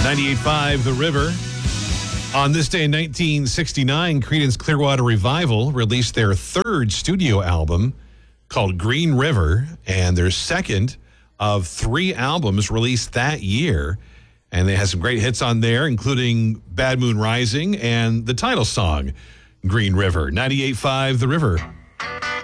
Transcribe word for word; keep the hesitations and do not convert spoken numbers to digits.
ninety-eight point five The River. On this day in nineteen sixty-nine, Creedence Clearwater Revival released their third studio album called Green River, and their second of three albums released that year. And they had some great hits on there, including Bad Moon Rising and the title song, Green River. ninety-eight point five The River.